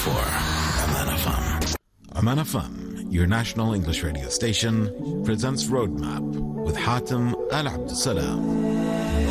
for Oman FM. Oman FM, your national English radio station, presents Roadmap with Hatem Al Abdussalam.